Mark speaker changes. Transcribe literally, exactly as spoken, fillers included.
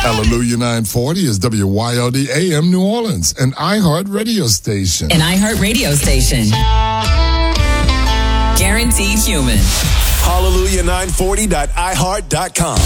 Speaker 1: Hallelujah nine forty is W Y L D A M New Orleans, an iHeart radio station.
Speaker 2: An iHeart radio station. Guaranteed human.
Speaker 3: Hallelujah nine forty dot i heart dot com.